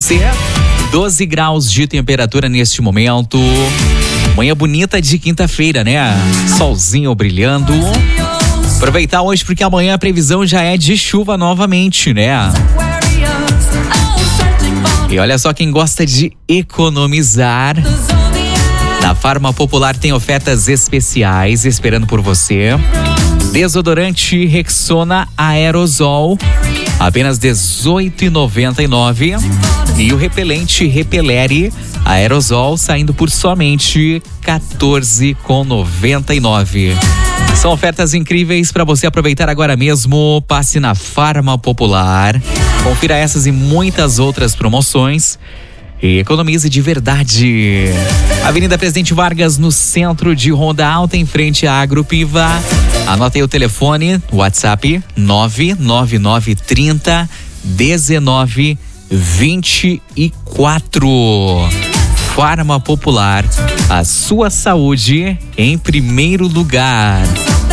você. 12 graus de temperatura neste momento. Manhã bonita de quinta-feira, né? Solzinho brilhando. Aproveitar hoje porque amanhã a previsão já é de chuva novamente, né? E olha só, quem gosta de economizar, na Farma Popular tem ofertas especiais esperando por você. Desodorante Rexona Aerosol, apenas R$18,99. E o repelente Repelere Aerosol saindo por somente R$14,99. São ofertas incríveis para você aproveitar agora mesmo. Passe na Farma Popular, confira essas e muitas outras promoções e economize de verdade. Avenida Presidente Vargas, no centro de Ronda Alta, em frente à Agropiva. Anote aí o telefone, WhatsApp 99930 1924. Farma Popular, a sua saúde em primeiro lugar.